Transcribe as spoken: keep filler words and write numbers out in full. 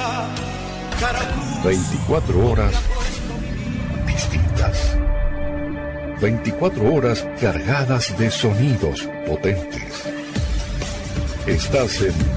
veinticuatro horas distintas. veinticuatro horas cargadas de sonidos potentes. Estás en